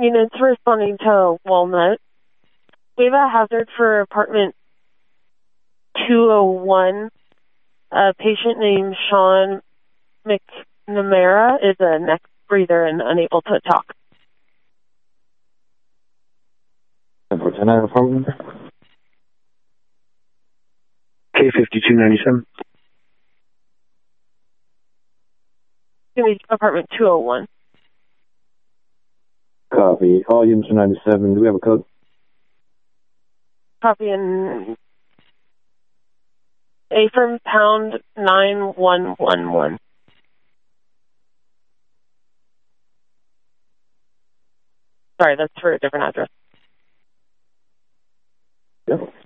Units responding to Walnut. We have a hazard for apartment 201. A patient named Sean McNamara is a neck breather and unable to talk. 10-4-10 apartment number? K5297. Give me apartment 201. Copy. All units are 97. Do we have a code? Copy in A from pound 9111. Sorry, that's for a different address. Yep.